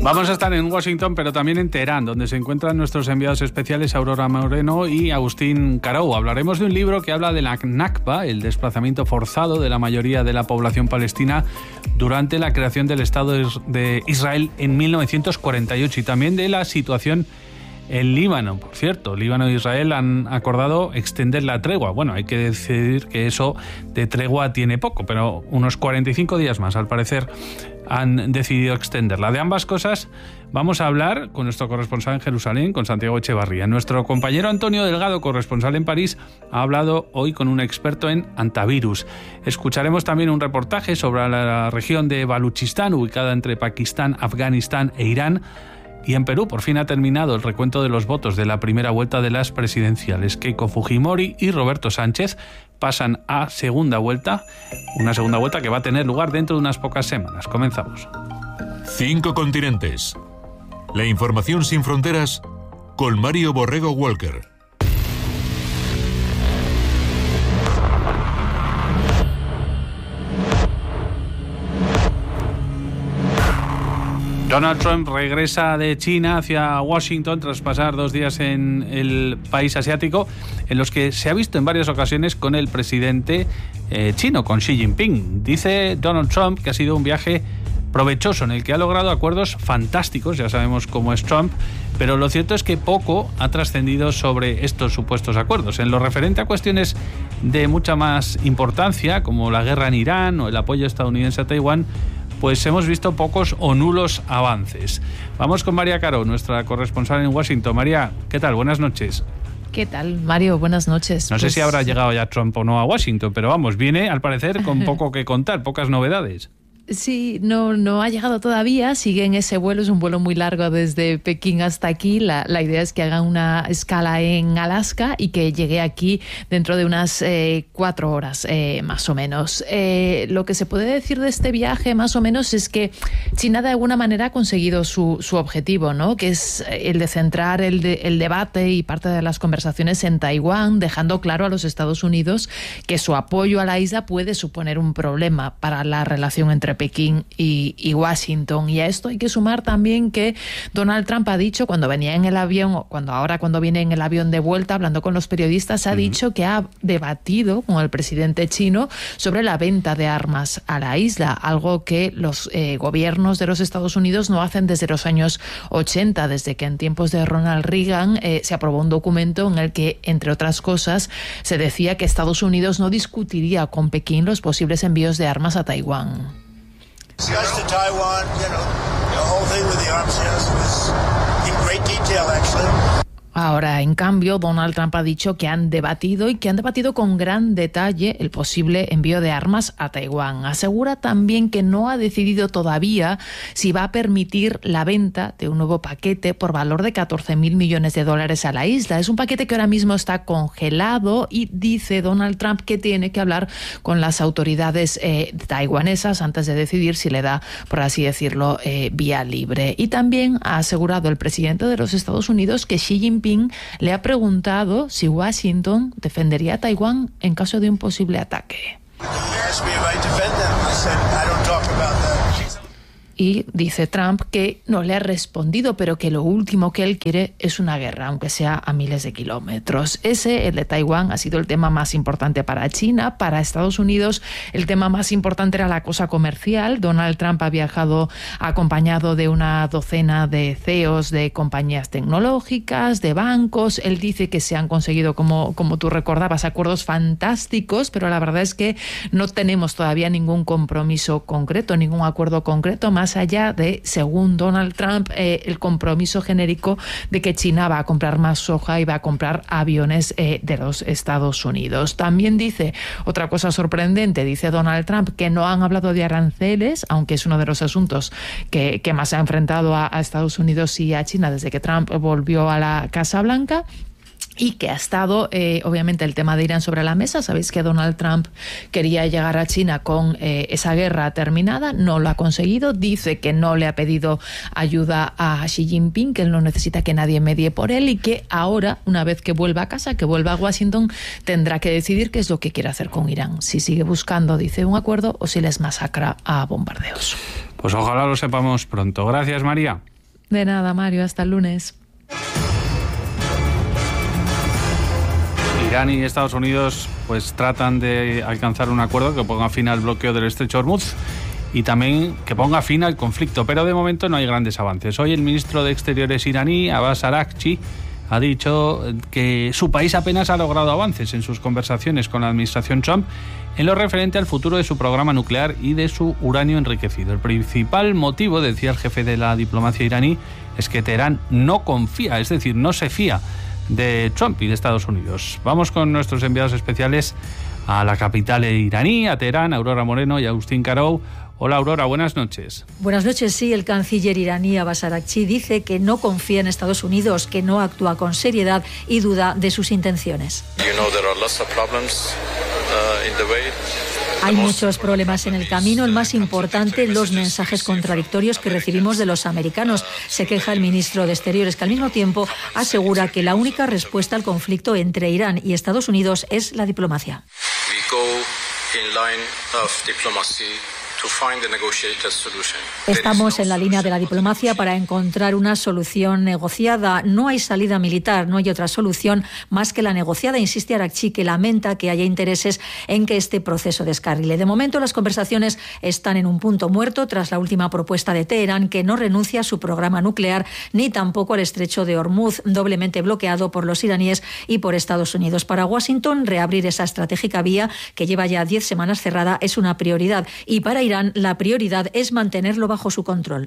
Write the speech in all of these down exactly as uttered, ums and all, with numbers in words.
Vamos a estar en Washington, pero también en Teherán, donde se encuentran nuestros enviados especiales Aurora Moreno y Agustín Carou. Hablaremos de un libro que habla de la Nakba, el desplazamiento forzado de la mayoría de la población palestina durante la creación del Estado de Israel en mil novecientos cuarenta y ocho, y también de la situación en Líbano. Por cierto, Líbano e Israel han acordado extender la tregua. Bueno, hay que decir que eso de tregua tiene poco, pero unos cuarenta y cinco días más, al parecer, han decidido extenderla. De ambas cosas vamos a hablar con nuestro corresponsal en Jerusalén, con Santiago Echevarría. Nuestro compañero Antonio Delgado, corresponsal en París, ha hablado hoy con un experto en antivirus. Escucharemos también un reportaje sobre la región de Baluchistán, ubicada entre Pakistán, Afganistán e Irán. Y en Perú, por fin ha terminado el recuento de los votos de la primera vuelta de las presidenciales. Keiko Fujimori y Roberto Sánchez pasan a segunda vuelta, una segunda vuelta que va a tener lugar dentro de unas pocas semanas. Comenzamos. Cinco continentes. La información sin fronteras con Mario Borrego Walker. Donald Trump regresa de China hacia Washington tras pasar dos días en el país asiático, en los que se ha visto en varias ocasiones con el presidente eh, chino, con Xi Jinping. Dice Donald Trump que ha sido un viaje provechoso en el que ha logrado acuerdos fantásticos, ya sabemos cómo es Trump, pero lo cierto es que poco ha trascendido sobre estos supuestos acuerdos. En lo referente a cuestiones de mucha más importancia, como la guerra en Irán o el apoyo estadounidense a Taiwán, pues hemos visto pocos o nulos avances. Vamos con María Caro, nuestra corresponsal en Washington. María, ¿qué tal? Buenas noches. ¿Qué tal, Mario? Buenas noches. No pues... sé si habrá llegado ya Trump o no a Washington, pero vamos, viene al parecer con poco que contar, pocas novedades. Sí, no, no ha llegado todavía, sigue en ese vuelo, es un vuelo muy largo desde Pekín hasta aquí. La, la idea es que haga una escala en Alaska y que llegue aquí dentro de unas eh, cuatro horas eh, más o menos. Eh, lo que se puede decir de este viaje más o menos es que China de alguna manera ha conseguido su, su objetivo, ¿no? Que es el de centrar el, de, el debate y parte de las conversaciones en Taiwán, dejando claro a los Estados Unidos que su apoyo a la isla puede suponer un problema para la relación entre Pekín y, y Washington. Y a esto hay que sumar también que Donald Trump ha dicho, cuando venía en el avión, o cuando ahora cuando viene en el avión de vuelta, hablando con los periodistas, ha uh-huh. dicho que ha debatido con el presidente chino sobre la venta de armas a la isla, algo que los eh, gobiernos de los Estados Unidos no hacen desde los años ochenta, desde que en tiempos de Ronald Reagan eh, se aprobó un documento en el que, entre otras cosas, se decía que Estados Unidos no discutiría con Pekín los posibles envíos de armas a Taiwán. Discussed to Taiwan, you know, the whole thing with the arms sales was in great detail, actually. Ahora, en cambio, Donald Trump ha dicho que han debatido y que han debatido con gran detalle el posible envío de armas a Taiwán. Asegura también que no ha decidido todavía si va a permitir la venta de un nuevo paquete por valor de catorce mil millones de dólares a la isla. Es un paquete que ahora mismo está congelado y dice Donald Trump que tiene que hablar con las autoridades eh, taiwanesas antes de decidir si le da, por así decirlo, eh, vía libre. Y también ha asegurado el presidente de los Estados Unidos que Xi Jinping le ha preguntado si Washington defendería a Taiwán en caso de un posible ataque. Y dice Trump que no le ha respondido, pero que lo último que él quiere es una guerra, aunque sea a miles de kilómetros. Ese, el de Taiwán, ha sido el tema más importante para China. Para Estados Unidos, el tema más importante era la cosa comercial. Donald Trump ha viajado acompañado de una docena de C E Os de compañías tecnológicas, de bancos. Él dice que se han conseguido, como, como tú recordabas, acuerdos fantásticos, pero la verdad es que no tenemos todavía ningún compromiso concreto, ningún acuerdo concreto, más más allá de, según Donald Trump, eh, el compromiso genérico de que China va a comprar más soja y va a comprar aviones eh, de los Estados Unidos. También dice otra cosa sorprendente, dice Donald Trump, que no han hablado de aranceles, aunque es uno de los asuntos que, que más ha enfrentado a, a Estados Unidos y a China desde que Trump volvió a la Casa Blanca. Y que ha estado, eh, obviamente, el tema de Irán sobre la mesa. Sabéis que Donald Trump quería llegar a China con eh, esa guerra terminada, no lo ha conseguido. Dice que no le ha pedido ayuda a Xi Jinping, que él no necesita que nadie medie por él y que ahora, una vez que vuelva a casa, que vuelva a Washington, tendrá que decidir qué es lo que quiere hacer con Irán. Si sigue buscando, dice, un acuerdo o si les masacra a bombardeos. Pues ojalá lo sepamos pronto. Gracias, María. De nada, Mario, hasta el lunes. Irán y Estados Unidos pues tratan de alcanzar un acuerdo que ponga fin al bloqueo del estrecho de Hormuz y también que ponga fin al conflicto, pero de momento no hay grandes avances. Hoy el ministro de Exteriores iraní, Abbas Araghchi, ha dicho que su país apenas ha logrado avances en sus conversaciones con la administración Trump en lo referente al futuro de su programa nuclear y de su uranio enriquecido. El principal motivo, decía el jefe de la diplomacia iraní, es que Teherán no confía, es decir, no se fía de Trump y de Estados Unidos. Vamos con nuestros enviados especiales a la capital iraní, a Teherán, Aurora Moreno y Agustín Carou. Hola Aurora, buenas noches. Buenas noches, sí. El canciller iraní Abbas Araghchi dice que no confía en Estados Unidos, que no actúa con seriedad y duda de sus intenciones. Hay muchos problemas en el camino. El más importante, los mensajes contradictorios que recibimos de los americanos. Se queja el ministro de Exteriores, que al mismo tiempo asegura que la única respuesta al conflicto entre Irán y Estados Unidos es la diplomacia. Estamos en la línea de la diplomacia para encontrar una solución negociada. No hay salida militar, no hay otra solución más que la negociada, insiste Araghchi, que lamenta que haya intereses en que este proceso descarrile. De momento, las conversaciones están en un punto muerto tras la última propuesta de Teherán, que no renuncia a su programa nuclear ni tampoco al estrecho de Hormuz, doblemente bloqueado por los iraníes y por Estados Unidos. Para Washington, reabrir esa estratégica vía que lleva ya diez semanas cerrada es una prioridad, y para Irán la prioridad es mantenerlo bajo su control.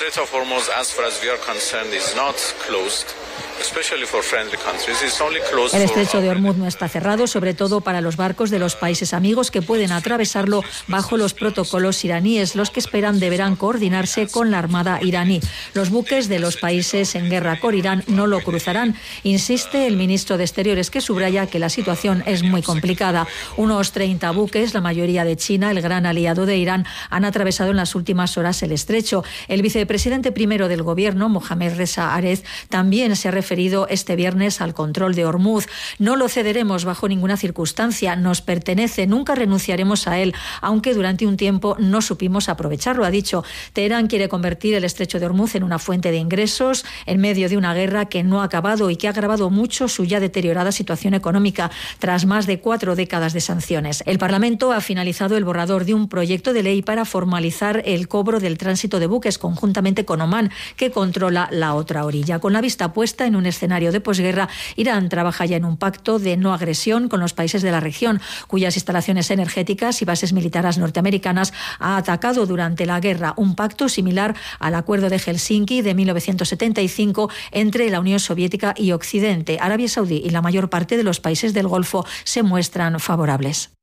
El estrecho de Hormuz no está cerrado, sobre todo para los barcos de los países amigos que pueden atravesarlo bajo los protocolos iraníes. Los que esperan deberán coordinarse con la armada iraní. Los buques de los países en guerra con Irán no lo cruzarán, insiste el ministro de Exteriores, que subraya que la situación es muy complicada. Unos treinta buques, la mayoría de China, el gran aliado de Irán, han atravesado en las últimas horas el estrecho. El vicepresidente primero del gobierno, Mohammad Reza Arez, también se ha referido este viernes al control de Hormuz. No lo cederemos bajo ninguna circunstancia, nos pertenece, nunca renunciaremos a él, aunque durante un tiempo no supimos aprovecharlo, ha dicho. Teherán quiere convertir el estrecho de Hormuz en una fuente de ingresos en medio de una guerra que no ha acabado y que ha agravado mucho su ya deteriorada situación económica tras más de cuatro décadas de sanciones. El Parlamento ha finalizado el borrador de un proyecto de ley para formalizar el cobro del tránsito de buques conjuntamente con Omán, que controla la otra orilla. Con la vista puesta en un escenario de posguerra, Irán trabaja ya en un pacto de no agresión con los países de la región, cuyas instalaciones energéticas y bases militares norteamericanas ha atacado durante la guerra. Un pacto similar al Acuerdo de Helsinki de mil novecientos setenta y cinco entre la Unión Soviética y Occidente. Arabia Saudí y la mayor parte de los países del Golfo se muestran favorables.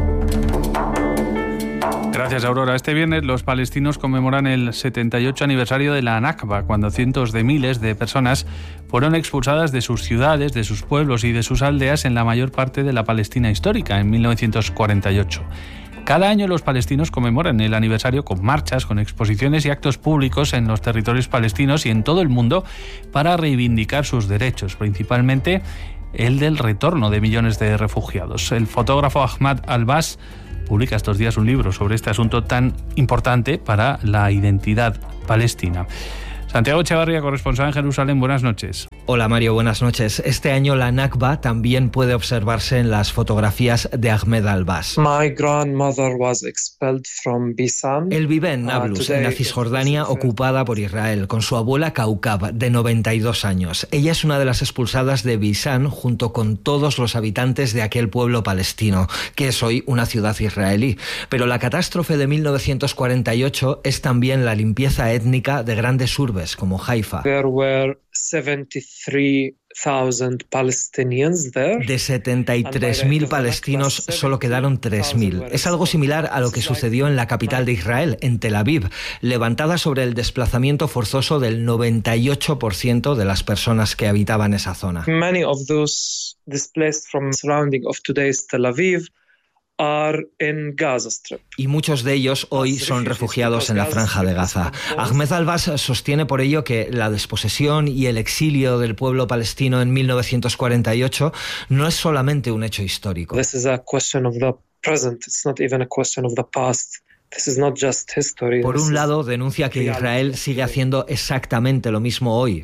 Gracias, Aurora. Este viernes los palestinos conmemoran el setenta y ocho aniversario de la Nakba, cuando cientos de miles de personas fueron expulsadas de sus ciudades, de sus pueblos y de sus aldeas en la mayor parte de la Palestina histórica, en mil novecientos cuarenta y ocho. Cada año los palestinos conmemoran el aniversario con marchas, con exposiciones y actos públicos en los territorios palestinos y en todo el mundo para reivindicar sus derechos, principalmente el del retorno de millones de refugiados. El fotógrafo Ahmad Albas publica estos días un libro sobre este asunto tan importante para la identidad palestina. Santiago Echevarría, corresponsal en Jerusalén, buenas noches. Hola Mario, buenas noches. Este año la Nakba también puede observarse en las fotografías de Ahmed Albas. My grandmother was expelled from Bisan. Él vive en Nablus, en la Cisjordania ocupada por Israel, con su abuela Kaukab, de noventa y dos años. Ella es una de las expulsadas de Bisan junto con todos los habitantes de aquel pueblo palestino, que es hoy una ciudad israelí. Pero la catástrofe de mil novecientos cuarenta y ocho es también la limpieza étnica de grandes urbes como Haifa. There were seventy-three thousand Palestinians there. De setenta y tres mil palestinos solo quedaron tres mil. Es algo similar a lo que sucedió en la capital de Israel, en Tel Aviv, levantada sobre el desplazamiento forzoso del noventa y ocho por ciento de las personas que habitaban esa zona. Many of those displaced from surrounding of today's Tel Aviv are in Gaza Strip. Y muchos de ellos hoy son refugiados en la Franja de Gaza. Ahmed Albas sostiene por ello que la desposesión y el exilio del pueblo palestino en mil novecientos cuarenta y ocho no es solamente un hecho histórico. This is a question of the present. It's not even a question of the past. Por un lado, denuncia que Israel sigue haciendo exactamente lo mismo hoy.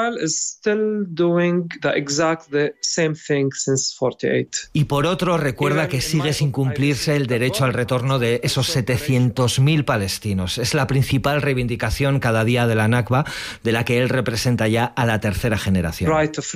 Y por otro, recuerda que sigue sin cumplirse el derecho al retorno de esos setecientos mil palestinos. Es la principal reivindicación cada día de la Nakba, de la que él representa ya a la tercera generación.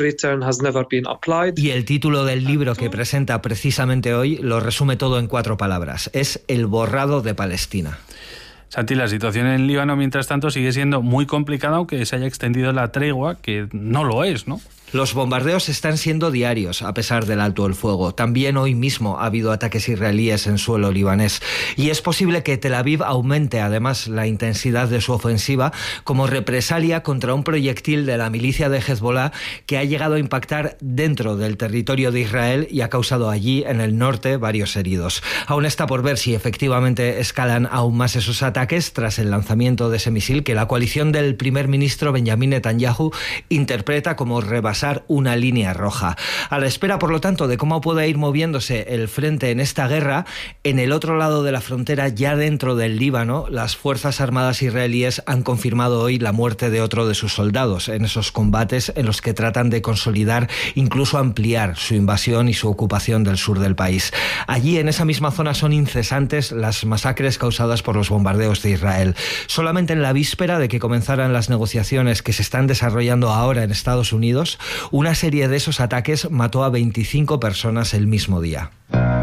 Y el título del libro que presenta precisamente hoy lo resume todo en cuatro palabras. Es El borrado de Palestina. Palestina. Santi, la situación en Líbano, mientras tanto, sigue siendo muy complicada, aunque se haya extendido la tregua, que no lo es, ¿no? Los bombardeos están siendo diarios, a pesar del alto el fuego. También hoy mismo ha habido ataques israelíes en suelo libanés. Y es posible que Tel Aviv aumente, además, la intensidad de su ofensiva como represalia contra un proyectil de la milicia de Hezbollah que ha llegado a impactar dentro del territorio de Israel y ha causado allí, en el norte, varios heridos. Aún está por ver si efectivamente escalan aún más esos ataques tras el lanzamiento de ese misil que la coalición del primer ministro Benjamin Netanyahu interpreta como rebasar una línea roja. A la espera, por lo tanto, de cómo pueda ir moviéndose el frente en esta guerra, en el otro lado de la frontera, ya dentro del Líbano, las Fuerzas Armadas israelíes han confirmado hoy la muerte de otro de sus soldados en esos combates en los que tratan de consolidar, incluso ampliar su invasión y su ocupación del sur del país. Allí, en esa misma zona, son incesantes las masacres causadas por los bombardeos de Israel. Solamente en la víspera de que comenzaran las negociaciones que se están desarrollando ahora en Estados Unidos, una serie de esos ataques mató a veinticinco personas el mismo día.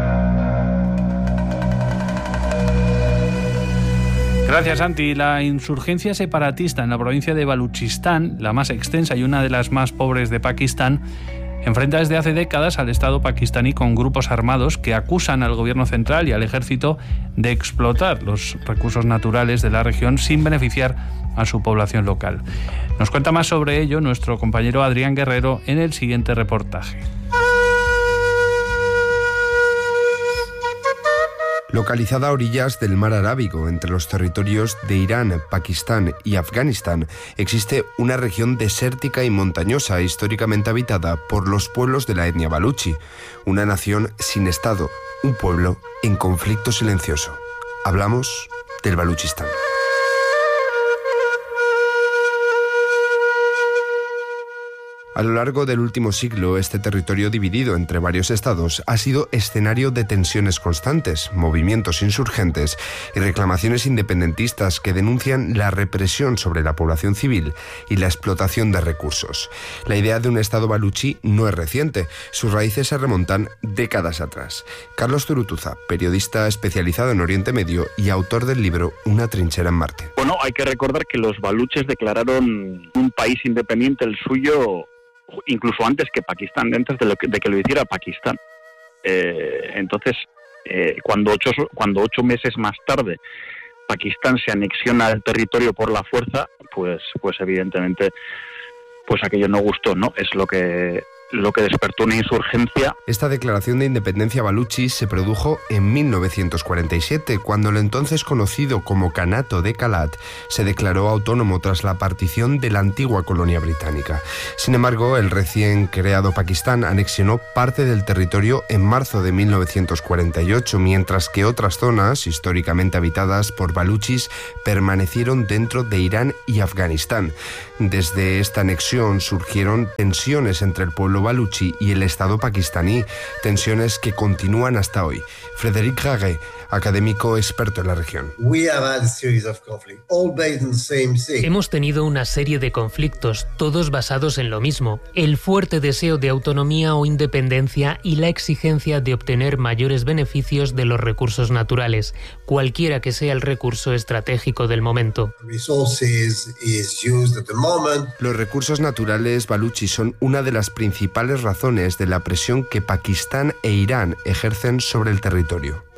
Gracias, Santi. La insurgencia separatista en la provincia de Baluchistán, la más extensa y una de las más pobres de Pakistán, enfrenta desde hace décadas al Estado pakistaní con grupos armados que acusan al gobierno central y al ejército de explotar los recursos naturales de la región sin beneficiar a su población local. Nos cuenta más sobre ello nuestro compañero Adrián Guerrero en el siguiente reportaje. Localizada a orillas del mar Arábigo, entre los territorios de Irán, Pakistán y Afganistán, existe una región desértica y montañosa históricamente habitada por los pueblos de la etnia baluchi, una nación sin estado, un pueblo en conflicto silencioso. Hablamos del Baluchistán. A lo largo del último siglo, este territorio dividido entre varios estados ha sido escenario de tensiones constantes, movimientos insurgentes y reclamaciones independentistas que denuncian la represión sobre la población civil y la explotación de recursos. La idea de un estado baluchi no es reciente, sus raíces se remontan décadas atrás. Carlos Zurutuza, periodista especializado en Oriente Medio y autor del libro Una trinchera en Marte. Bueno, hay que recordar que los baluches declararon un país independiente, el suyo, incluso antes que Pakistán, antes de, lo que, de que lo hiciera Pakistán. Eh, entonces, eh, cuando, ocho, cuando ocho meses más tarde Pakistán se anexiona al territorio por la fuerza, pues, pues evidentemente, pues aquello no gustó, ¿no? Es lo que... lo que despertó una insurgencia. Esta declaración de independencia baluchi se produjo en mil novecientos cuarenta y siete, cuando el entonces conocido como Kanato de Kalat se declaró autónomo tras la partición de la antigua colonia británica. Sin embargo, el recién creado Pakistán anexionó parte del territorio en marzo de mil novecientos cuarenta y ocho, mientras que otras zonas, históricamente habitadas por baluchis, permanecieron dentro de Irán y Afganistán. Desde esta anexión surgieron tensiones entre el pueblo baluchi y el Estado pakistaní, tensiones que continúan hasta hoy. Frédéric Raguet, académico experto en la región. Hemos tenido una serie de conflictos, todos basados en lo mismo: el fuerte deseo de autonomía o independencia y la exigencia de obtener mayores beneficios de los recursos naturales, cualquiera que sea el recurso estratégico del momento. Los recursos naturales baluchi son una de las principales razones de la presión que Pakistán e Irán ejercen sobre el territorio.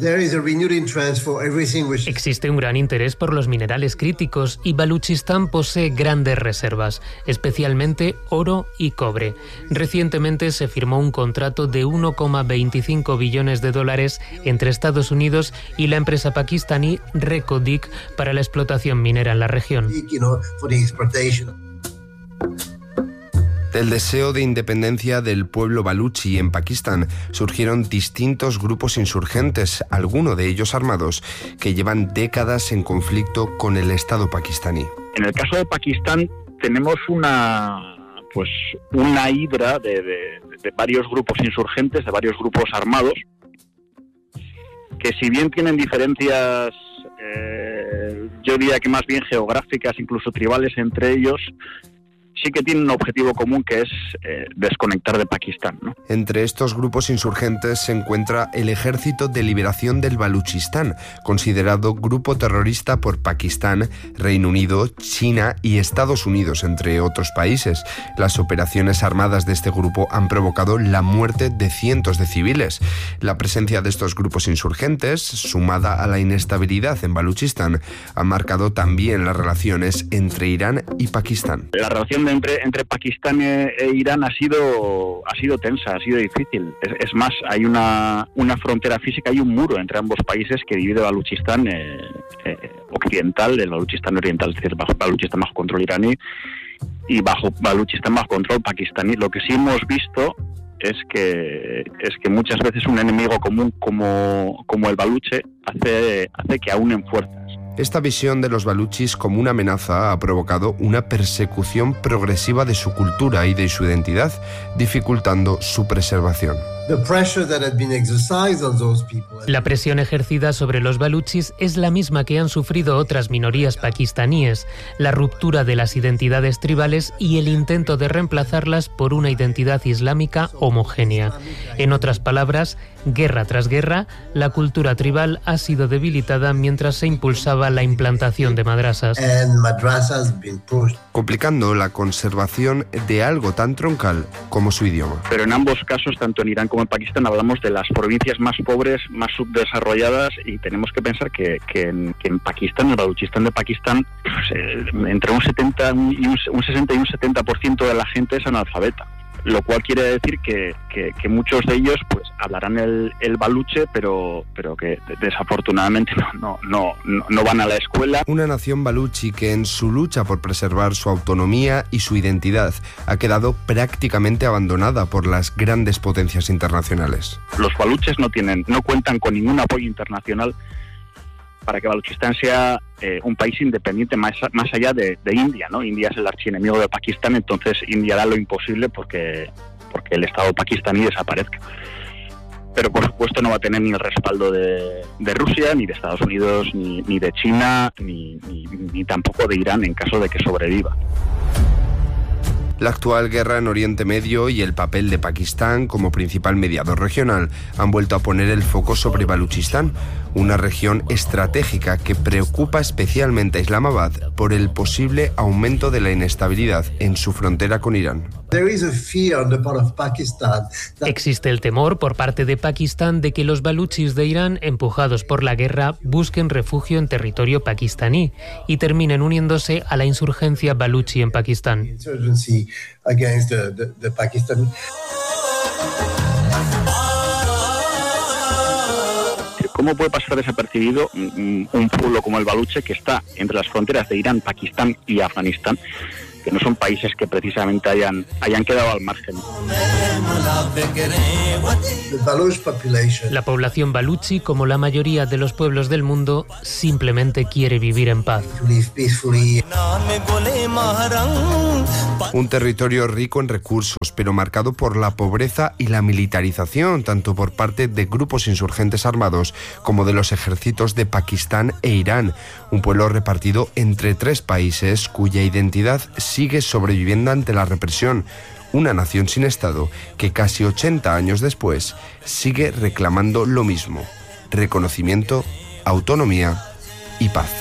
Existe un gran interés por los minerales críticos y Baluchistán posee grandes reservas, especialmente oro y cobre. Recientemente se firmó un contrato de uno coma veinticinco billones de dólares entre Estados Unidos y la empresa pakistaní Reko-Dik para la explotación minera en la región. Del deseo de independencia del pueblo baluchi en Pakistán surgieron distintos grupos insurgentes, algunos de ellos armados, que llevan décadas en conflicto con el Estado pakistaní. En el caso de Pakistán tenemos una pues una hidra de, de, de varios grupos insurgentes, de varios grupos armados, que si bien tienen diferencias, eh, yo diría que más bien geográficas, incluso tribales entre ellos, sí que tienen un objetivo común, que es eh, desconectar de Pakistán, ¿no? Entre estos grupos insurgentes se encuentra el Ejército de Liberación del Baluchistán, considerado grupo terrorista por Pakistán, Reino Unido, China y Estados Unidos, entre otros países. Las operaciones armadas de este grupo han provocado la muerte de cientos de civiles. La presencia de estos grupos insurgentes, sumada a la inestabilidad en Baluchistán, ha marcado también las relaciones entre Irán y Pakistán. La relación de Entre, entre Pakistán e, e Irán ha sido ha sido tensa, ha sido difícil. Es, es más, hay una, una frontera física, hay un muro entre ambos países que divide Baluchistán eh, eh, occidental del Baluchistán oriental, es decir, bajo Baluchistán bajo control iraní y bajo Baluchistán bajo control pakistaní. Lo que sí hemos visto es que es que muchas veces un enemigo común como, como el baluche hace, hace que aunen fuerzas. Esta visión de los baluchis como una amenaza ha provocado una persecución progresiva de su cultura y de su identidad, dificultando su preservación. La presión ejercida sobre los baluchis es la misma que han sufrido otras minorías pakistaníes, la ruptura de las identidades tribales y el intento de reemplazarlas por una identidad islámica homogénea. En otras palabras, guerra tras guerra, la cultura tribal ha sido debilitada mientras se impulsaba la implantación de madrasas, complicando la conservación de algo tan troncal como su idioma. Pero en ambos casos, tanto en Irán como en Pakistán, hablamos de las provincias más pobres, más subdesarrolladas, y tenemos que pensar que, que, en, que en Pakistán, en el Baluchistán de Pakistán, pues, eh, entre un setenta y un, un sesenta y un setenta por ciento de la gente es analfabeta. Lo cual quiere decir que, que, que muchos de ellos pues hablarán el, el baluche, pero, pero que desafortunadamente no, no, no, no van a la escuela. Una nación baluchi que en su lucha por preservar su autonomía y su identidad ha quedado prácticamente abandonada por las grandes potencias internacionales. Los baluches no tienen, no cuentan con ningún apoyo internacional para que Baluchistán sea eh, un país independiente más, más allá de, de India, ¿no? India es el archienemigo de Pakistán, entonces India hará lo imposible porque, porque el Estado pakistaní desaparezca. Pero por supuesto no va a tener ni el respaldo de, de Rusia, ni de Estados Unidos, ni, ni de China, ni, ni, ni tampoco de Irán en caso de que sobreviva. La actual guerra en Oriente Medio y el papel de Pakistán como principal mediador regional han vuelto a poner el foco sobre Baluchistán, una región estratégica que preocupa especialmente a Islamabad por el posible aumento de la inestabilidad en su frontera con Irán. Existe el temor por parte de Pakistán de que los baluchis de Irán, empujados por la guerra, busquen refugio en territorio pakistaní y terminen uniéndose a la insurgencia baluchi en Pakistán. ¿Cómo puede pasar desapercibido un, un pueblo como el baluche, que está entre las fronteras de Irán, Pakistán y Afganistán, que no son países que precisamente hayan, hayan quedado al margen? La población baluchi, como la mayoría de los pueblos del mundo, simplemente quiere vivir en paz. Un territorio rico en recursos, pero marcado por la pobreza y la militarización, tanto por parte de grupos insurgentes armados como de los ejércitos de Pakistán e Irán. Un pueblo repartido entre tres países cuya identidad sigue sobreviviendo ante la represión. Una nación sin Estado que casi ochenta años después sigue reclamando lo mismo: reconocimiento, autonomía y paz.